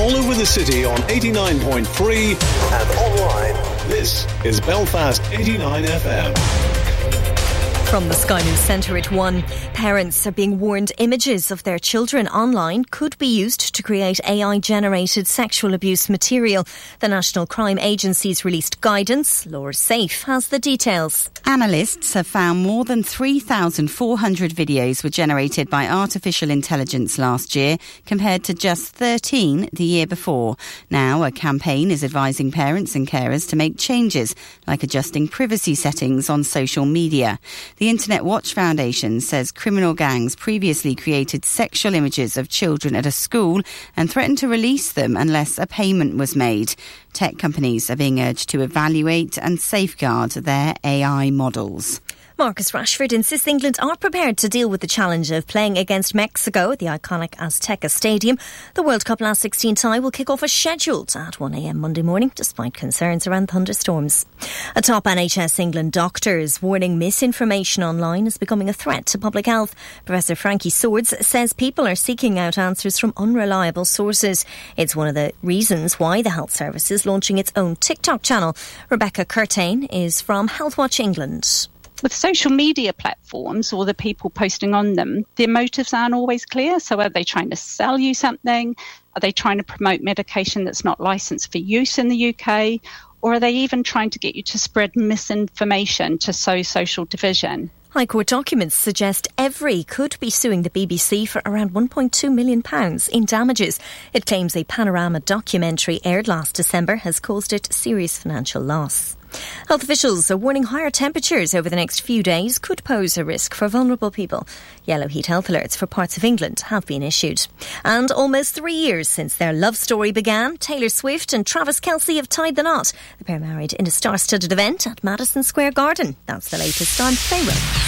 all over the city on 89.3 and online. This is Belfast 89 FM. From the Sky News Centre at 1, parents are being warned images of their children online could be used to create AI-generated sexual abuse material. The National Crime Agency's released guidance. Laura Safe has the details. Analysts have found more than 3,400 videos were generated by artificial intelligence last year, compared to just 13 the year before. Now, a campaign is advising parents and carers to make changes, like adjusting privacy settings on social media. The Internet Watch Foundation says criminal gangs previously created sexual images of children at a school and threatened to release them unless a payment was made. Tech companies are being urged to evaluate and safeguard their AI models. Marcus Rashford insists England are prepared to deal with the challenge of playing against Mexico at the iconic Azteca Stadium. The World Cup last 16 tie will kick off as scheduled at 1 a.m. Monday morning, despite concerns around thunderstorms. A top NHS England doctor is warning misinformation online is becoming a threat to public health. Professor Frankie Swords says people are seeking out answers from unreliable sources. It's one of the reasons why the Health Service is launching its own TikTok channel. Rebecca Curtain is from Healthwatch England. With social media platforms or the people posting on them, their motives aren't always clear. So are they trying to sell you something? Are they trying to promote medication that's not licensed for use in the UK? Or are they even trying to get you to spread misinformation to sow social division? High Court documents suggest Evri could be suing the BBC for around £1.2 million in damages. It claims a Panorama documentary aired last December has caused it serious financial loss. Health officials are warning higher temperatures over the next few days could pose a risk for vulnerable people. Yellow heat health alerts for parts of England have been issued. And almost 3 years since their love story began, Taylor Swift and Travis Kelce have tied the knot. The pair married in a star-studded event at Madison Square Garden. That's the latest. I'm Faye Rowe.